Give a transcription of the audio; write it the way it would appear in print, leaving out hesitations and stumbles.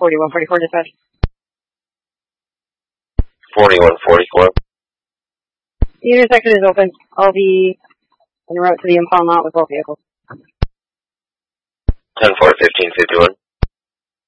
4144 dispatch. 4144. The intersection is open. I'll be en route to the impound lot with both vehicles. 10-4, 1551.